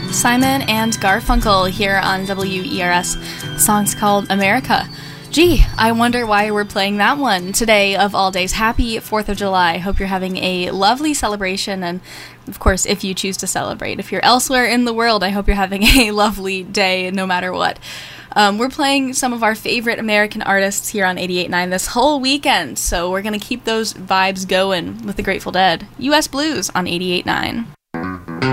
Simon and Garfunkel here on WERS. The song's called America. Gee, I wonder why we're playing that one today of all days. Happy 4th of July. Hope you're having a lovely celebration, and of course, if you choose to celebrate. If you're elsewhere in the world, I hope you're having a lovely day no matter what. We're playing some of our favorite American artists here on 88.9 this whole weekend, so we're going to keep those vibes going with the Grateful Dead. US Blues on 88.9.